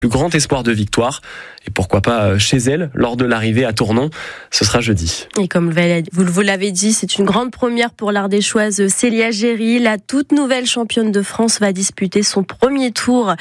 Plus grand espoir de victoire. Et pourquoi pas chez elle, lors de l'arrivée à Tournon. Ce sera jeudi. Et comme vous l'avez dit, c'est une grande première pour l'Ardéchoise Célia Géry. La toute nouvelle championne de France va disputer son premier tour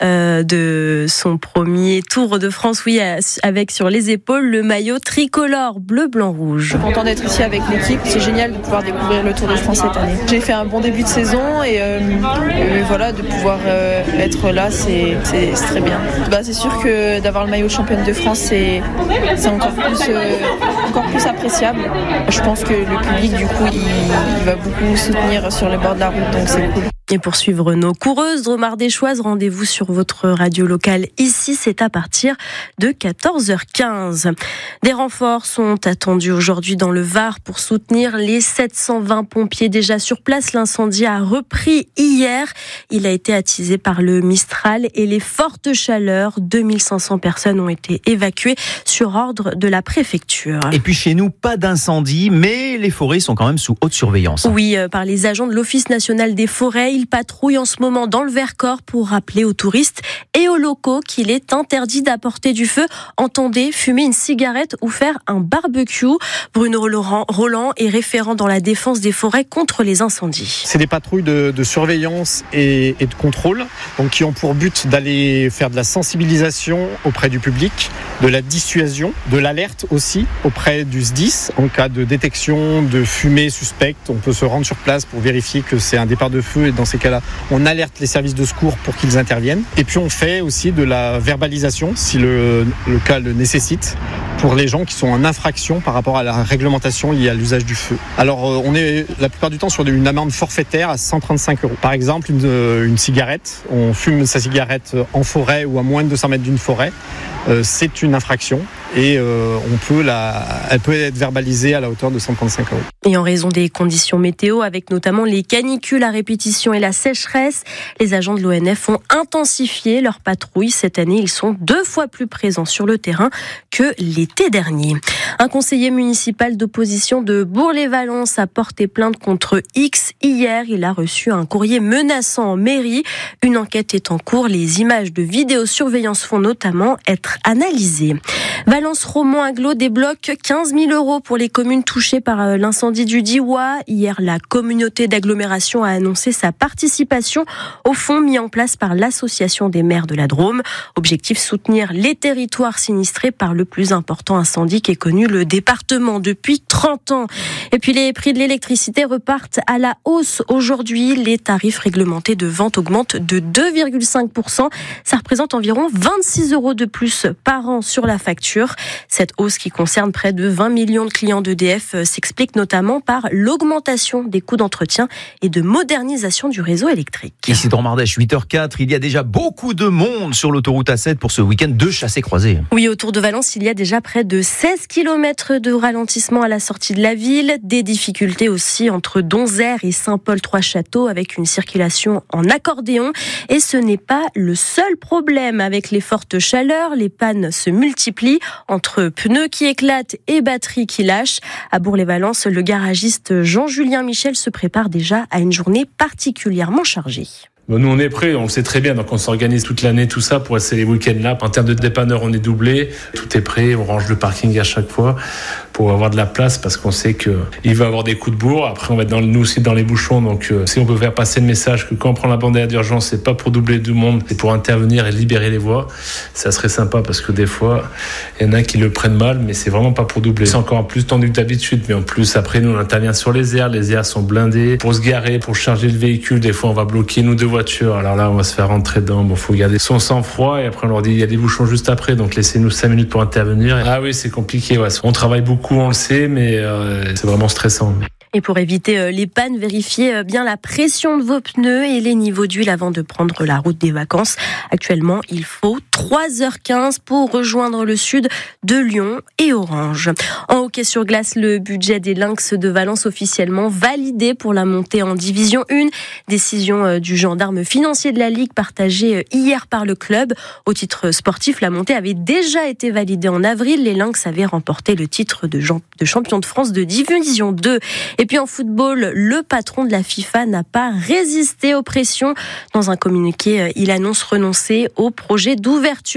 de France, avec sur les épaules le maillot tricolore bleu, blanc, rouge. Je suis content d'être ici avec l'équipe. C'est génial de pouvoir découvrir le Tour de France cette année. J'ai fait un bon début de saison et voilà, de pouvoir être là, c'est très bien. C'est sûr que d'avoir le maillot championne de France, c'est encore plus appréciable. Je pense que le public, du coup, il va beaucoup soutenir sur le bord de la route, donc c'est cool. Et pour suivre nos coureuses dromardéchoises, rendez-vous sur votre radio locale. Ici, c'est à partir de 14h15. Des renforts sont attendus aujourd'hui dans le Var pour soutenir les 720 pompiers déjà sur place. L'incendie a repris hier. Il a été attisé par le Mistral et les fortes chaleurs. 2500 personnes ont été évacuées sur ordre de la préfecture. Et puis chez nous, pas d'incendie, mais les forêts sont quand même sous haute surveillance. Oui, par les agents de l'Office national des forêts. Ils patrouillent en ce moment dans le Vercors pour rappeler aux touristes et aux locaux qu'il est interdit d'apporter du feu. Entendez, fumer une cigarette ou faire un barbecue. Bruno Roland est référent dans la défense des forêts contre les incendies. C'est des patrouilles de surveillance et de contrôle, donc qui ont pour but d'aller faire de la sensibilisation auprès du public, de la dissuasion, de l'alerte aussi auprès du SDIS. En cas de détection de fumée suspecte, on peut se rendre sur place pour vérifier que c'est un départ de feu et dans ces cas-là, on alerte les services de secours pour qu'ils interviennent. Et puis on fait aussi de la verbalisation si le cas le nécessite pour les gens qui sont en infraction par rapport à la réglementation liée à l'usage du feu. Alors on est la plupart du temps sur une amende forfaitaire à 135 €. Par exemple, une cigarette, on fume sa cigarette en forêt ou à moins de 200 mètres d'une forêt, c'est une infraction et elle peut être verbalisée à la hauteur de 135 €. Et en raison des conditions météo, avec notamment les canicules à répétition et la sécheresse, les agents de l'ONF ont intensifié leur patrouille. Cette année, ils sont 2 fois plus présents sur le terrain que l'été dernier. Un conseiller municipal d'opposition de Bourg-les-Valence a porté plainte contre X hier. Il a reçu un courrier menaçant en mairie. Une enquête est en cours. Les images de vidéosurveillance vont notamment être analysées. Valence Romand Agglo débloque 15 000 € pour les communes touchées par l'incendie du Diois. Hier, la communauté d'agglomération a annoncé sa participation au fonds mis en place par l'association des maires de la Drôme. Objectif, soutenir les territoires sinistrés par le plus important incendie qu'ait connu le département depuis 30 ans. Et puis les prix de l'électricité repartent à la hausse aujourd'hui. Les tarifs réglementés de vente augmentent de 2,5%. Ça représente environ 26 € de plus par an sur la facture. Cette hausse qui concerne près de 20 millions de clients d'EDF s'explique notamment par l'augmentation des coûts d'entretien et de modernisation du réseau électrique. Ici dans Mardèche, 8h04, il y a déjà beaucoup de monde sur l'autoroute A7 pour ce week-end de chassés-croisés. Oui, autour de Valence, il y a déjà près de 16 km de ralentissement à la sortie de la ville. Des difficultés aussi entre Donzère et Saint-Paul-Trois-Châteaux avec une circulation en accordéon. Et ce n'est pas le seul problème. Avec les fortes chaleurs, les pannes se multiplient entre pneus qui éclatent et batteries qui lâchent. À Bourg-les-Valence, le garagiste Jean-Julien Michel se prépare déjà à une journée particulièrement chargée. Nous, on est prêts, on le sait très bien, donc on s'organise toute l'année, tout ça, pour ces week-ends-là. En termes de dépanneur, on est doublé, tout est prêt, on range le parking à chaque fois pour avoir de la place, parce qu'on sait qu'il va y avoir des coups de bourre. Après, on va être nous aussi dans les bouchons, donc si on peut faire passer le message que quand on prend la bandère d'urgence, c'est pas pour doubler tout le monde, c'est pour intervenir et libérer les voies, ça serait sympa, parce que des fois, il y en a qui le prennent mal, mais c'est vraiment pas pour doubler. C'est encore plus tendu que d'habitude, mais en plus, après, nous, on intervient sur les airs sont blindés. Pour se garer, pour charger le véhicule, des fois, on va bloquer nous 2 voitures. Alors là, on va se faire rentrer dedans. Bon, faut garder son sang-froid et après, on leur dit, il y a des bouchons juste après, donc laissez-nous 5 minutes pour intervenir. Ah oui, c'est compliqué, ouais. On travaille beaucoup, on le sait, mais c'est vraiment stressant. Et pour éviter les pannes, vérifiez bien la pression de vos pneus et les niveaux d'huile avant de prendre la route des vacances. Actuellement, il faut 3h15 pour rejoindre le sud de Lyon et Orange. En hockey sur glace, le budget des Lynx de Valence officiellement validé pour la montée en division 1. Décision du gendarme financier de la Ligue partagée hier par le club. Au titre sportif, la montée avait déjà été validée en avril. Les Lynx avaient remporté le titre de champion de France de division 2. Et puis en football, le patron de la FIFA n'a pas résisté aux pressions. Dans un communiqué, il annonce renoncer au projet d'ouverture